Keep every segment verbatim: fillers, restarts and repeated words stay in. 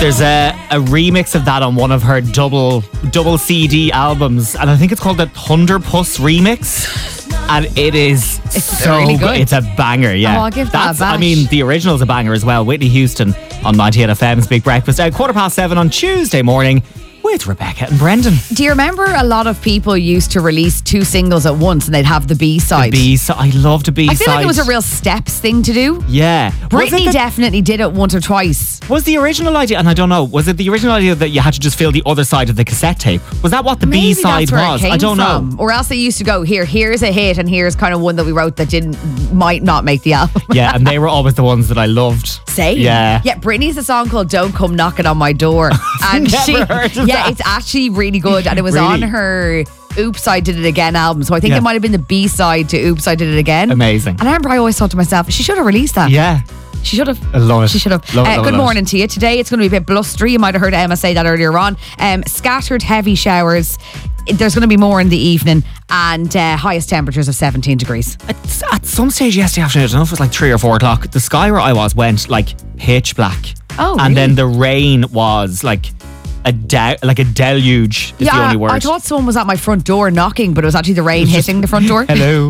There's a, a remix of that on one of her double double C D albums, and I think it's called the Thunderpuss remix. And it is it's so really good. It's a banger, yeah. Oh, I'll give that That's, a bash. I mean, the original's a banger as well. Whitney Houston on ninety-eight F M's Big Breakfast. At quarter past seven on Tuesday morning with Rebecca and Brendan. Do you remember a lot of people used to release two singles at once and they'd have the B-side? The B-side. I loved the B-side. I feel like it was a real steps thing to do. Yeah. Britney the, definitely did it once or twice. Was the original idea, and I don't know, was it the original idea that you had to just fill the other side of the cassette tape? Was that what the Maybe B-side that's where was? It came I don't from. know. Or else they used to go, here, here's a hit, and here's kind of one that we wrote that didn't, might not make the album. Yeah, and they were always the ones that I loved. Same. Yeah. Yeah, Britney's a song called Don't Come Knocking on My Door. And Never she, heard of yeah, that. it's actually really good. And it was Really? on her Oops, I Did It Again album. So I think Yeah. it might have been the B-side to Oops, I Did It Again. Amazing. And I remember I always thought to myself, she should have released that. Yeah. She should have. I love it. She should have. Love it, Uh, love it, good love it. morning to you. Today it's going to be a bit blustery. You might have heard Emma say that earlier on. Um, scattered heavy showers. There's going to be more in the evening, and uh, highest temperatures of seventeen degrees. At, at some stage yesterday afternoon, I don't know if it was like three or four o'clock, the sky where I was went like pitch black. Oh, And really? then the rain was like a de- like a deluge is yeah, the only word. I thought someone was at my front door knocking, but it was actually the rain hitting the front door. Hello.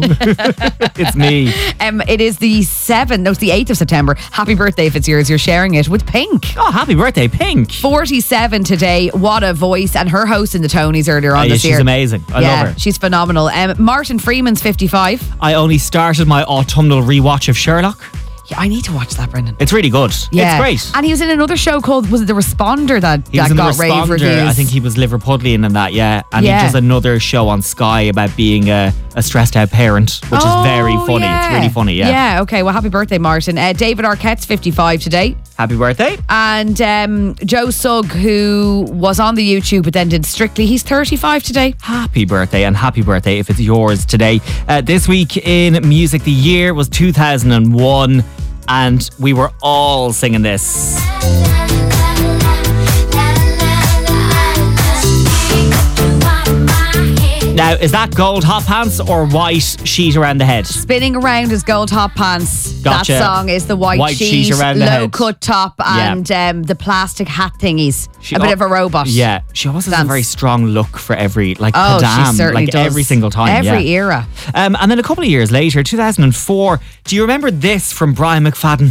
It's me. Um, it is the seventh, no, it's the eighth of September. Happy birthday if it's yours. You're sharing it with Pink. Oh, happy birthday, Pink. forty-seven today. What a voice. And her host in the Tonys earlier on Uh, yeah, this she's year. amazing. I yeah, love her. she's phenomenal. Um, Martin Freeman's fifty-five. I only started my autumnal rewatch of Sherlock. Yeah, I need to watch that, Brendan. It's really good. Yeah. It's great. And he was in another show called, was it The Responder that, He was that in The got rave Responder. reviews? I think he was Liverpudlian in that, yeah. And Yeah. he does another show on Sky about being a, a stressed out parent, which Oh, is very funny. yeah. It's really funny, yeah. Yeah, okay. Well, happy birthday, Martin. Uh, David Arquette's fifty-five today. Happy birthday. And um, Joe Sugg, who was on the YouTube but then did Strictly, he's thirty-five today. Happy birthday, and happy birthday if it's yours today. Uh, this week in music, the year was two thousand one, and we were all singing this. Now, is that gold hot pants or white sheet around the head? Spinning around his gold hot pants. Gotcha. That song is the white, White sheet, sheet around the low head. cut top, Yeah. and um, the plastic hat thingies. She a bit al- of a robot. Yeah, she always has a Dance. very strong look for every, like, Oh, Padam, she certainly like does. every single time. Every yeah. era. Um, and then a couple of years later, two thousand four, do you remember this from Brian McFadden?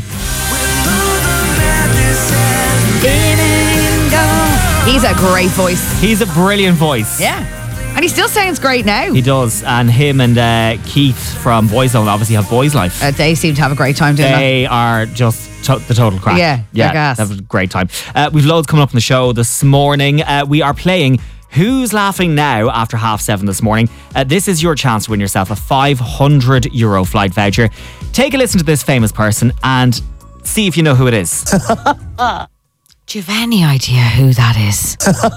He's a great voice. He's a brilliant voice. Yeah. And he still sounds great now. He does. And him and uh, Keith from Boyzone obviously have Boys Life. Uh, they seem to have a great time doing that. They are just to- the total crack. Yeah, yeah, they're gas. They have a great time. Uh, we've loads coming up on the show this morning. Uh, we are playing Who's Laughing Now after half seven this morning. Uh, this is your chance to win yourself a five hundred euro flight voucher. Take a listen to this famous person and see if you know who it is. Do you have any idea who that is?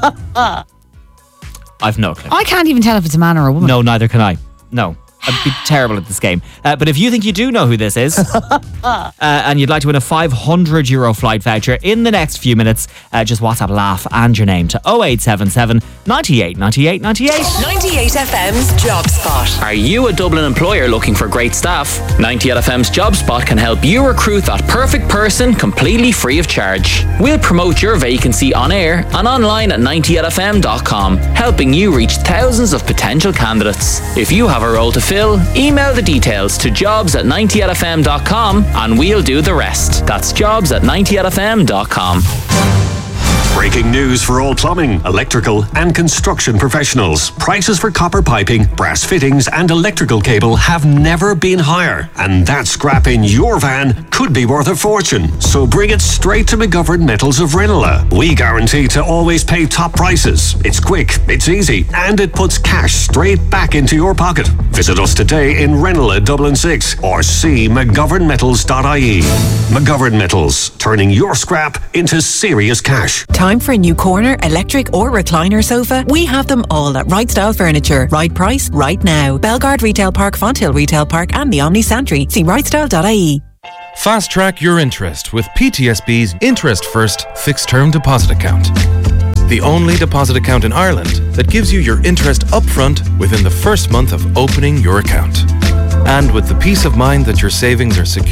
I've no clue. I can't even tell if it's a man or a woman. No, neither can I. No. I'd be terrible at this game. Uh, but if you think you do know who this is, uh, and you'd like to win a five hundred euro flight voucher in the next few minutes, uh, just WhatsApp laugh and your name to oh eight seven seven, ninety-eight, ninety-eight, ninety-eight. ninety-eight F M's Job Spot. Are you a Dublin employer looking for great staff? ninety-eight F M's Job Spot can help you recruit that perfect person completely free of charge. We'll promote your vacancy on air and online at ninety-eight F M dot com, helping you reach thousands of potential candidates. If you have a role to fill, email the details to jobs at ninety-eight F M dot com and we'll do the rest. That's jobs at ninety-eight F M dot com. Breaking news for all plumbing, electrical and construction professionals. Prices for copper piping, brass fittings and electrical cable have never been higher. And that scrap in your van could be worth a fortune. So bring it straight to McGovern Metals of Ranelagh. We guarantee to always pay top prices. It's quick, it's easy, and it puts cash straight back into your pocket. Visit us today in Ranelagh, Dublin six, or see mcgovern metals dot I E. McGovern Metals, turning your scrap into serious cash. Time for a new corner, electric or recliner sofa? We have them all at Right Style Furniture. Right price, right now. Belgard Retail Park, Fonthill Retail Park and the Omni Santry. See right style dot I E. Fast track your interest with P T S B's Interest First Fixed Term Deposit Account. The only deposit account in Ireland that gives you your interest upfront within the first month of opening your account. And with the peace of mind that your savings are secure